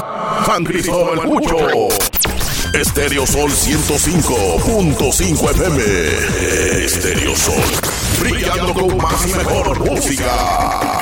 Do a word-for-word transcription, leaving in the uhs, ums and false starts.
San Cristóbal Pucho. Estéreo Sol ciento cinco punto cinco F M. Estéreo Sol, brillando con más y mejor música.